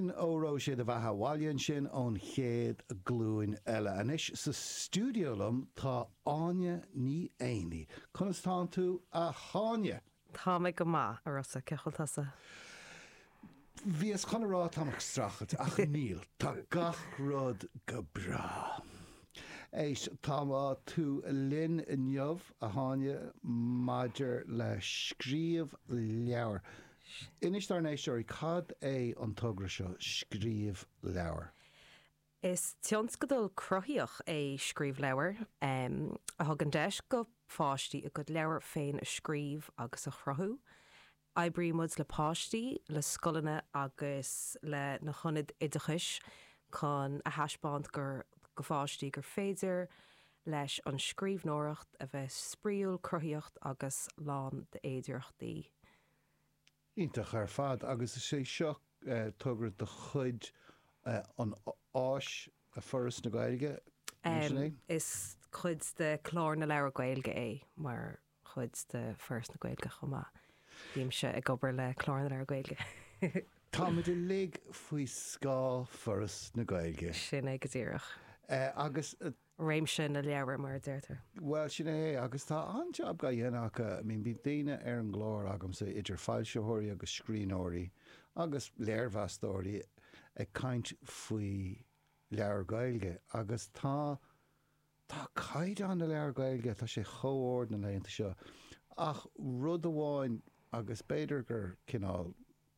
sin óró siad a bheit bhhailíonn sin ón chéad glúin eile. Anis sa stúdiolum tá Áine ní éanaí. Conas tá tú a cháine? Tá me go má ar osa cechaltasa. Bhíos chuna rá tamach strachad ach níl, tá gach rud go bra. Éis tá tú linn inneomh a háine maidir le scríomh leabhar. Inis tar éis seoirí cad é an tugra seo scríomh leabhar. Is tionscadal crothaíoch é scríomh leabhar, a thugann deis go fáistí a go leabhar féin a scríomh agus a chrothú. Aibrímuid le páistí, le scolanna agus le na chonad idachis chun a thaispáint gur go fáistí gur féidir leis an scríbhnóireacht a bheith spríúil crothaíocht agus lán de éidireachtaí. Ítach ar fad agus sé seo tugra de chuid an áis a foras na Gaeilge. Is chuid de chlár na leabhar Gaeilge é, mar chuid de foras na Gaeilge chumá. Bhím se ag gobar le chlár na leabhar Gaeilge. Tá muidir lig faoi scá foras na Gaeilge. Sin é go dtíireach. Agus Réimse na leabhar mar deirtar. Well, sin é, agus tá an job ga dhéanacha, bhí daine ar an glór agam sa idir fáilseóirí agus scríóirí agus léirmheastóirí ag caint faoi leabhar Gaeilge, agus tá caid an na leabhar Gaeilge, tá sé chomhord na léanta seo. Ach rud amháin agus beidir gur cinál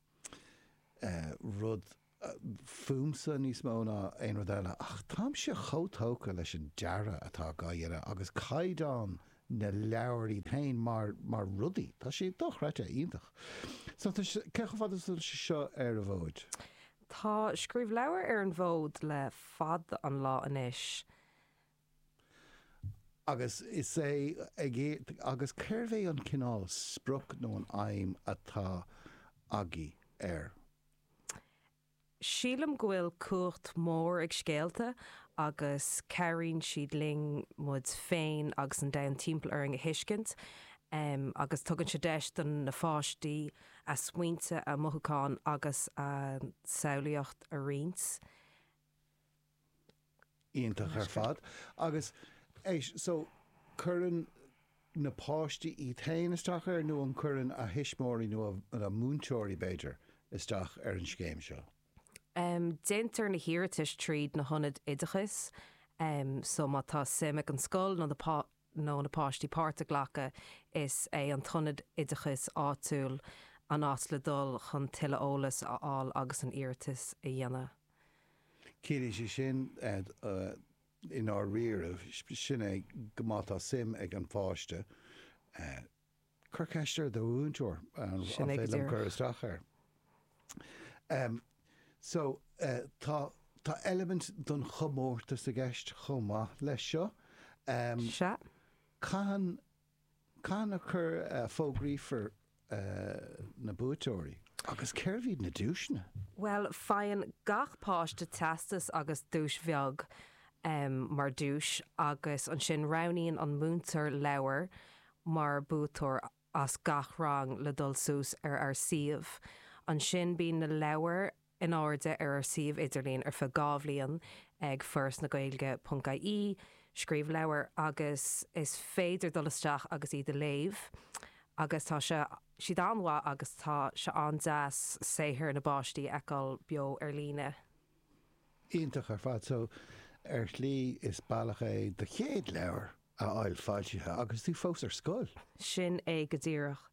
rud fúmsa níos móna ein rud eile. Ach tám sé chótóca leis an deara atá gaire agus caidán na leabharí tain mar rudaí. Tá sé dochreite ionintach. So cecha fad is seo ar a bhóid? Tá scríomh leabhar ar an bhód le fad an lá inis. Agus is é agus céirvé an cinál spruc nó an aim atá agé ar. Sílam gohfuil cuacht mór ag scéalta agus ceiríonn siad ling mud féin agus an dain timpeall ar an hiiscint, agus tugann sé deis don na fáistí a smaointe a mothúcáin agus a saolaíocht a rions. Ionintach ar fad. Agus so churann na páistí í tain isteach ar nó an churann a hismóirí nó a múnteoirí beidir isteach ar an scéim seo. Déintear na hiiritis tríd na honad idachas, so má tá simach an scoil nó na páistí páirte ghlacha is é an tonad idachas áitiúil an asla dul chun tuile ólas áil agus an iiritis a dhéana. Círi sé sin in á riamh sin é go mátá sim ag an fáiste chur ceistir do únteoir an féile chur isteach ar. So, tá element don chomórta sa gceist chomá leis seo. Se? Can a chur fógrífar na búitóirí agus céirhíd na dúisna? Well, fáin gach páiste testas agus dúis bheag mar dúis agus an sin raníonn an múntar leabhar mar bútóir as gach rang le dul sús ar siomh. An sin bíonn na leabhar in áirde ar siomh idirlíonn ar gábhlíonn ag first na Gaeilge.ie, scríomh leabhar agus is féidir dul isteach agus iad a léamh, agus tá se siad anmha agus tá se an deas séthir na báistí eáil beo ar líne. Ionintach ar fad, so ar slí is bailach é de chéad leabhar a áil fáiltithe agus tú fós ar scoil. Sin é go dtíireach.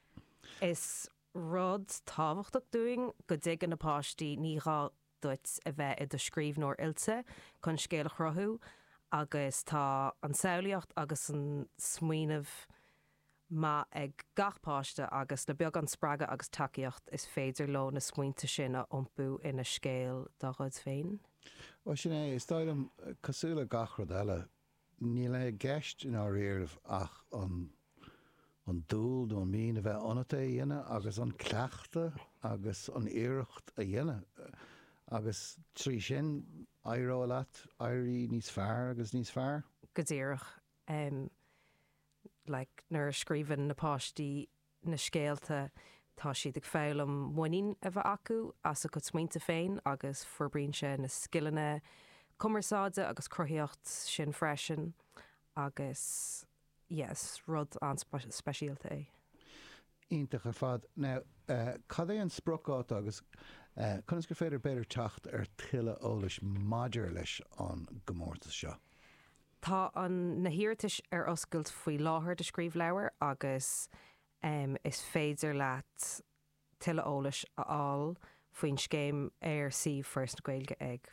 Is rud táhachtach dúing go dtí na páistí ní rá duit a bheith i do scríbhnóir ilte chun scéal chrothú agus tá an saolaíocht agus an smaoinemh má ag gach páiste agus le beag an sppraga agus takeíocht is féidir lo na smaointe sin a iompú ina scéal do chud féin. Well, sin é, is dóm cosúla gach rud eile ní le gceist in á riamh ach an dúil nó mín a bheith anata a dhéine agus an cleachta agus an iirecht a dhéine agus trí sin airó leat airí níos fearr agus níos fearr. Go dtíireach, like nar scríban na páistí na scéalta tá siad ag fáil muoín a bheith acu as a go smaointe féin agus forbríonn sé na skillanna cumarsáide agus cruthaíocht sin freisin agus yes, rud an speisialta é. Ítach ar fad. Now, cad é an sprocát agus chunas gur féidir beidir teacht ar tuile eolais maidir leis an gomórtas seo. Tá an na hiartas ar oscailt faoi láthair de scríomh leabhar agus is féidir leat tuile eolais aáil faoin scéim ar si First na Gaeilge ag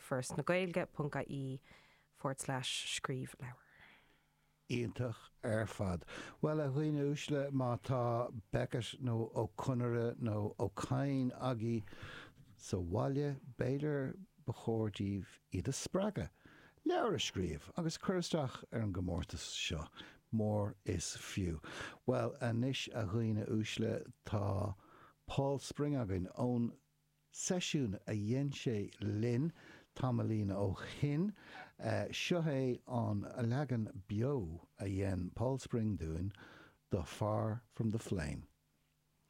firstnagaeilge.ie/scríomh leabhar. Ítach ar fad. Well, a chuoine úsle má tá Beckett nó ó Conara nó ó Cain agé sa bhaile beidir bechórdíomh iad a sppraga. Leabhar a scríomh agus chuiristeach ar an gomórtas seo. Mór is fiú. Well, anis a chuoine úsle tá Paul Spring againn ón seisiún a dhéan sé linn Tamalína ó Chin. Seo é an legan bio a dhéan Paul Spring doing The Far from the Flame.